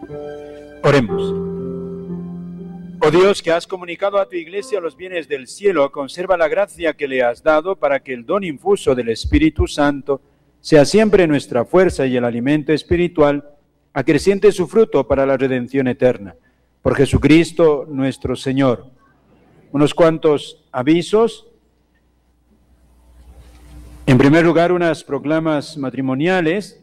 Oremos. Oh Dios, que has comunicado a tu Iglesia los bienes del cielo, conserva la gracia que le has dado para que el don infuso del Espíritu Santo sea siempre nuestra fuerza y el alimento espiritual, acreciente su fruto para la redención eterna. Por Jesucristo nuestro Señor. Unos cuantos avisos. En primer lugar, unas proclamas matrimoniales.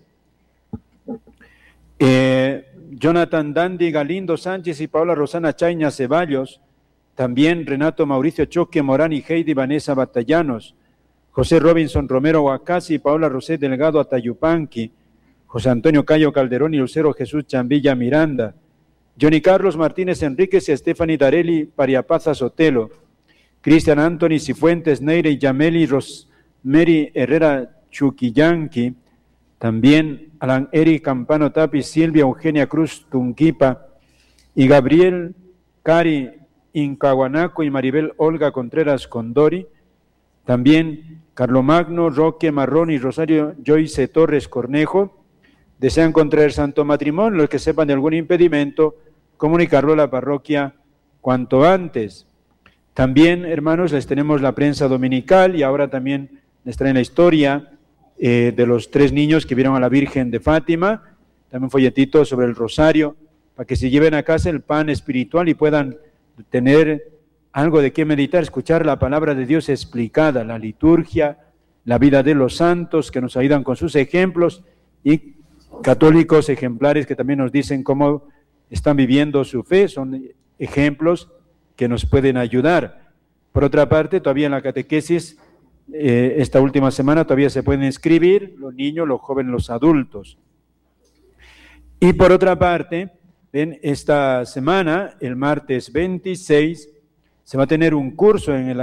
Jonathan Dandy Galindo Sánchez y Paola Rosana Chaña Ceballos, también Renato Mauricio Choque Morán y Heidi Vanessa Batallanos, José Robinson Romero Huacasi y Paola Rosé Delgado Atayupanqui, José Antonio Cayo Calderón y Lucero Jesús Chambilla Miranda, Johnny Carlos Martínez Enríquez y Stephanie Darelli Pariapaza Sotelo, Cristian Anthony Cifuentes Neire y Yameli Rosemary Herrera Chuquillanqui, también Alan Eric Campano Tapi, Silvia Eugenia Cruz Tunquipa y Gabriel Cari Incahuanaco y Maribel Olga Contreras Condori, también Carlomagno Roque Marrón y Rosario Joyce Torres Cornejo. Desean contraer santo matrimonio, los que sepan de algún impedimento, comunicarlo a la parroquia cuanto antes. También, hermanos, les tenemos la prensa dominical y ahora también les traen la historia de los 3 niños que vieron a la Virgen de Fátima, también folletito sobre el rosario, para que se lleven a casa el pan espiritual y puedan tener algo de qué meditar, escuchar la palabra de Dios explicada, la liturgia, la vida de los santos que nos ayudan con sus ejemplos y católicos ejemplares que también nos dicen cómo están viviendo su fe, son ejemplos que nos pueden ayudar. Por otra parte, todavía en la catequesis, esta última semana todavía se pueden inscribir los niños, los jóvenes, los adultos. Y por otra parte, en esta semana, el martes 26, se va a tener un curso en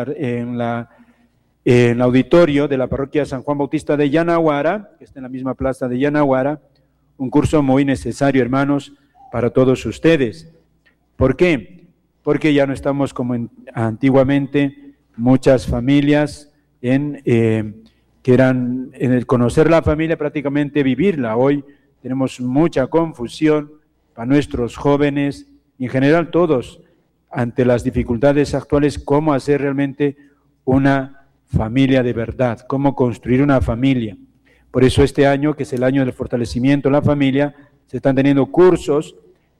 el auditorio de la parroquia San Juan Bautista de Yanaguara, que está en la misma plaza de Yanaguara, un curso muy necesario, hermanos, para todos ustedes. ¿Por qué? Porque ya no estamos como antiguamente, muchas familias que eran en el conocer la familia, prácticamente vivirla. Hoy tenemos mucha confusión para nuestros jóvenes y en general todos ante las dificultades actuales, cómo hacer realmente una familia de verdad, cómo construir una familia. Por eso este año, que es el año del fortalecimiento de la familia, se están teniendo cursos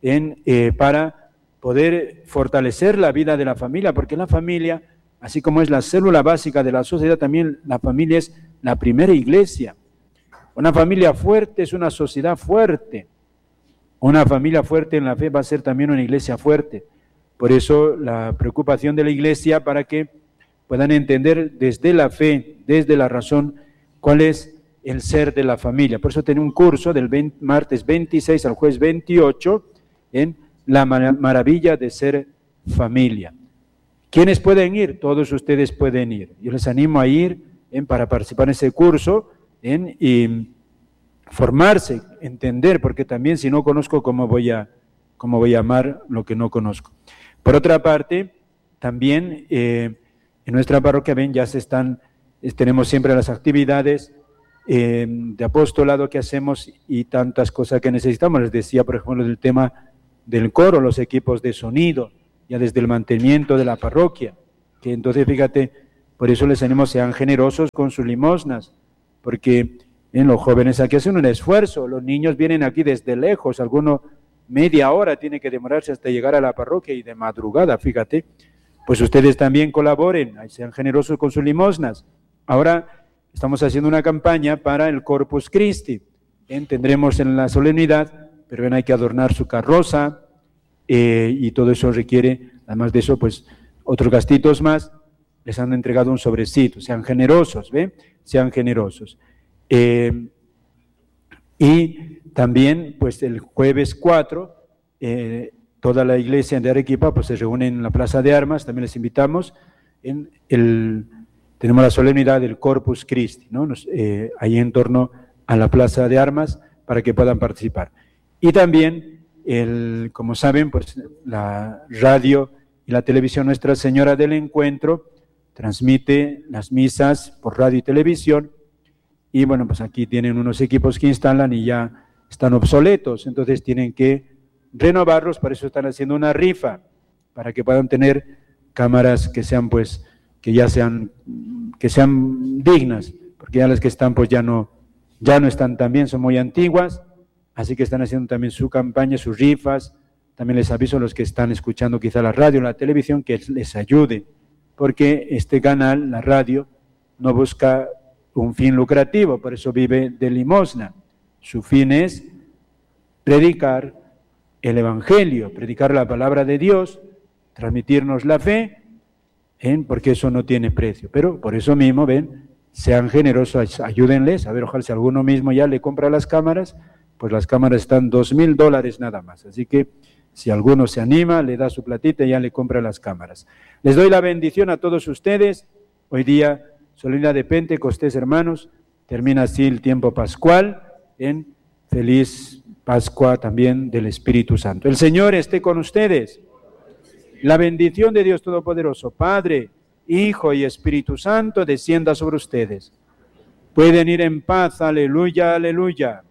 para poder fortalecer la vida de la familia, porque la familia, así como es la célula básica de la sociedad, también la familia es la primera iglesia. Una familia fuerte es una sociedad fuerte. Una familia fuerte en la fe va a ser también una iglesia fuerte. Por eso la preocupación de la iglesia para que puedan entender desde la fe, desde la razón, cuál es el ser de la familia. Por eso tengo un curso del martes 26 al jueves 28 en la maravilla de ser familia. ¿Quiénes pueden ir? Todos ustedes pueden ir. Yo les animo a ir para participar en ese curso y formarse, entender, porque también si no conozco, ¿cómo voy a amar lo que no conozco? Por otra parte, también en nuestra parroquia, tenemos siempre las actividades de apostolado que hacemos y tantas cosas que necesitamos. Les decía, por ejemplo, del tema del coro, los equipos de sonido, ya desde el mantenimiento de la parroquia, que entonces fíjate, por eso les animo, sean generosos con sus limosnas, porque los jóvenes aquí hacen un esfuerzo, los niños vienen aquí desde lejos, alguno media hora tiene que demorarse hasta llegar a la parroquia y de madrugada, fíjate, pues ustedes también colaboren, sean generosos con sus limosnas. Ahora estamos haciendo una campaña para el Corpus Christi, tendremos en la solemnidad, pero hay que adornar su carroza, y todo eso requiere, además de eso, pues otros gastitos más. Les han entregado un sobrecito, sean generosos, sean generosos. Y también, pues el jueves 4, toda la iglesia de Arequipa pues se reúne en la Plaza de Armas, también les invitamos, tenemos la solemnidad del Corpus Christi, ¿no? Ahí en torno a la Plaza de Armas, para que puedan participar. Y también, como saben, pues la radio y la televisión Nuestra Señora del Encuentro transmite las misas por radio y televisión, y bueno, pues aquí tienen unos equipos que instalan y ya están obsoletos, entonces tienen que renovarlos, por eso están haciendo una rifa, para que puedan tener cámaras que sean, pues, que sean dignas, porque ya las que están, pues, ya no están tan bien, son muy antiguas, así que están haciendo también su campaña, sus rifas. También les aviso a los que están escuchando quizá la radio o la televisión que les ayude, porque este canal, la radio, no busca un fin lucrativo, por eso vive de limosna. Su fin es predicar el Evangelio, predicar la palabra de Dios, transmitirnos la fe, porque eso no tiene precio. Pero por eso mismo, ven, sean generosos, ayúdenles. A ver, ojalá si alguno mismo ya le compra las cámaras, pues las cámaras están $2,000 nada más. Así que si alguno se anima, le da su platita y ya le compra las cámaras. Les doy la bendición a todos ustedes. Hoy día, solemnidad de Pentecostés, hermanos. Termina así el tiempo pascual. Feliz Pascua también del Espíritu Santo. El Señor esté con ustedes. La bendición de Dios Todopoderoso, Padre, Hijo y Espíritu Santo, descienda sobre ustedes. Pueden ir en paz. Aleluya, aleluya.